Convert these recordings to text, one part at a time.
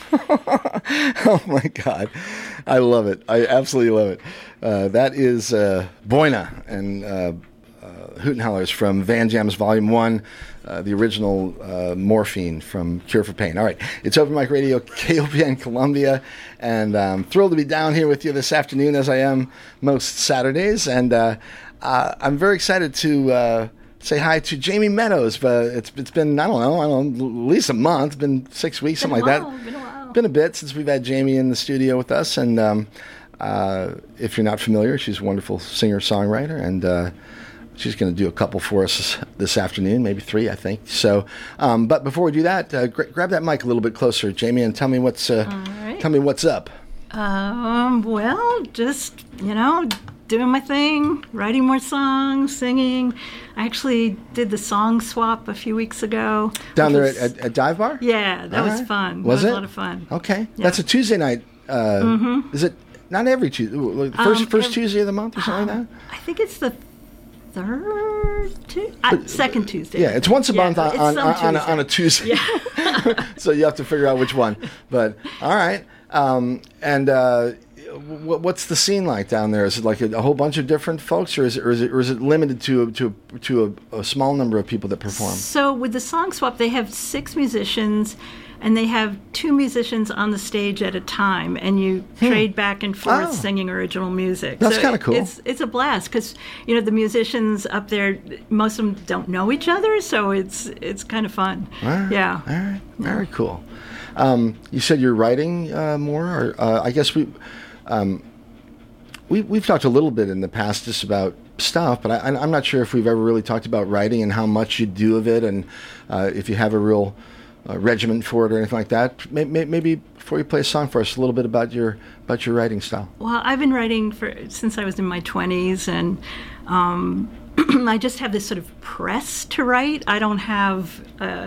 Oh my God, I love it. I absolutely love it. That is Boina and Hoot and Hollers from Van Jams Volume 1, the original Morphine from Cure for Pain. All right, it's Open Mic Radio, KOPN Columbia, and I'm thrilled to be down here with you this afternoon, as I am most Saturdays, and I'm very excited to say hi to Jamie Meadows. It's been, I don't know, at least a month, been 6 weeks, something like that. Been a while. Been a bit since we've had Jamie in the studio with us, and if you're not familiar, she's a wonderful singer-songwriter, and she's going to do a couple for us this afternoon, maybe 3, I think. So, but before we do that, grab that mic a little bit closer, Jamie, and tell me what's up. Well, just, doing my thing, writing more songs, singing. I actually did the song swap a few weeks ago. Down there at Dive Bar? Yeah, that was fun. Was it? A lot of fun. Okay. Yeah. That's a Tuesday night. Is it not every Tuesday? First Tuesday of the month or something like that? I think it's the second Tuesday. Yeah, it's once a month on a Tuesday. Yeah. So you have to figure out which one. But all right. What's the scene like down there? Is it like a whole bunch of different folks, or is it limited to a small number of people that perform? So with the song swap, they have 6 musicians, and they have 2 musicians on the stage at a time, and you trade back and forth singing original music. That's kind of cool. It's a blast because the musicians up there, most of them don't know each other, so it's kind of fun. All right. Yeah. All right. Very cool. You said you're writing more, or I guess we've talked a little bit in the past just about stuff, but I'm not sure if we've ever really talked about writing and how much you do of it, and if you have a real regiment for it or anything like that. Maybe before you play a song for us, a little bit about your writing style. Well, I've been writing since I was in my 20s, and I just have this sort of press to write. I don't have,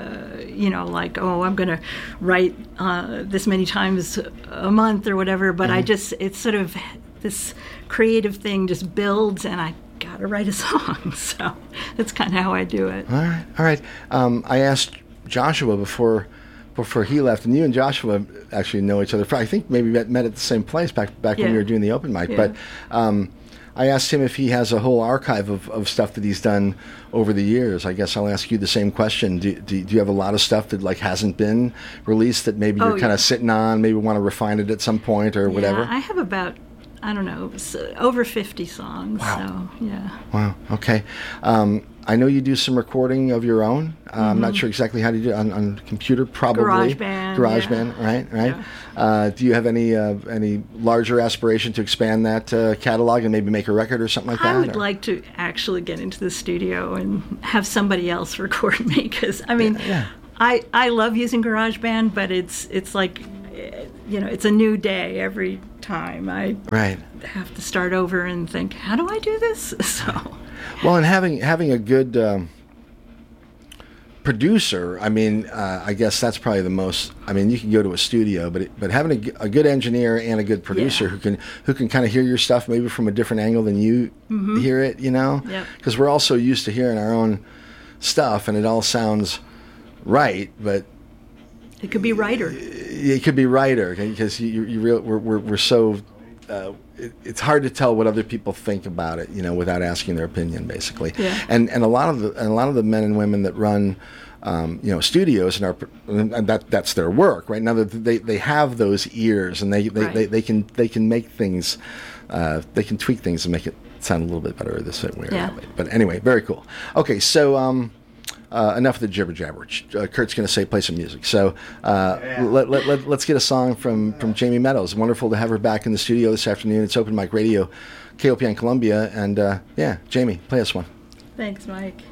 I'm going to write this many times a month or whatever, but it's sort of this creative thing just builds, and I got to write a song. So that's kind of how I do it. All right. I asked Joshua before he left, and you and Joshua actually know each other. I think maybe met at the same place back when we were doing the open mic. Yeah. But I asked him if he has a whole archive of stuff that he's done over the years. I guess I'll ask you the same question. Do you have a lot of stuff that hasn't been released that maybe you're kind of sitting on, maybe want to refine it at some point or whatever? I have about, over 50 songs. Wow. So, yeah. Wow. Okay. I know you do some recording of your own. I'm not sure exactly how to do it on computer, probably. GarageBand, right? Yeah. Do you have any larger aspiration to expand that catalog and maybe make a record or something like that? I would like to actually get into the studio and have somebody else record me, because I love using GarageBand, but it's like it's a new day every time. I have to start over and think, how do I do this? So. Well, and having a good producer, I guess that's probably the most. You can go to a studio, but having a good engineer and a good producer who can kind of hear your stuff maybe from a different angle than you hear it, because we're all so used to hearing our own stuff, and it all sounds right, but it could be righter. It could be righter because we're so. It's hard to tell what other people think about it, without asking their opinion, basically. Yeah. And a lot of the men and women that run, studios and that's their work, right? Now that they have those ears, and they can make things, they can tweak things and make it sound a little bit better this way. Yeah. But anyway, very cool. Okay, so. Enough of the jibber jabber. Kurt's going to say play some music. So let's get a song from Jamie Meadows. Wonderful to have her back in the studio this afternoon. It's Open Mic Radio, KOPN Columbia, and Jamie, play us one. Thanks, Mike.